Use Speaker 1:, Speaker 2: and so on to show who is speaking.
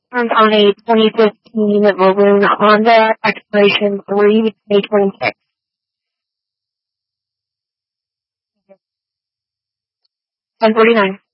Speaker 1: On a 2015 Maroon Honda, expiration 3/2026. 1049.